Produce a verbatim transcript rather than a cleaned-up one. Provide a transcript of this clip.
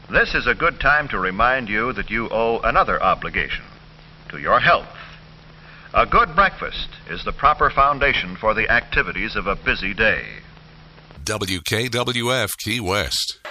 This is a good time to remind you that you owe another obligation, to your health. A good breakfast is the proper foundation for the activities of a busy day. W K W F Key West.